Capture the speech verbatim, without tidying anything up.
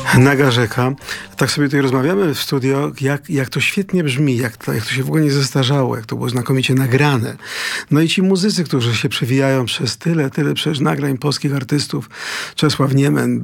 Naga rzeka. Tak sobie tutaj rozmawiamy w studio, jak, jak to świetnie brzmi, jak to, jak to się w ogóle nie zestarzało, jak to było znakomicie nagrane. No i ci muzycy, którzy się przewijają przez tyle, tyle przecież nagrań polskich artystów. Czesław Niemen,